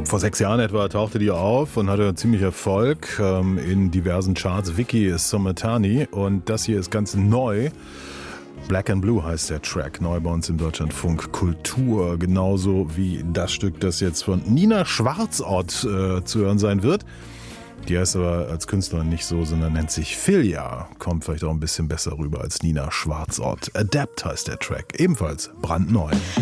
Vor 6 Jahren etwa tauchte die auf und hatte ziemlich Erfolg in diversen Charts. Vicky Sommertani, und das hier ist ganz neu. Black and Blue heißt der Track, neu bei uns im Deutschlandfunk Kultur. Genauso wie das Stück, das jetzt von Nina Schwarzort zu hören sein wird. Die heißt aber als Künstlerin nicht so, sondern nennt sich Filia. Kommt vielleicht auch ein bisschen besser rüber als Nina Schwarzort. Adapt heißt der Track, ebenfalls brandneu.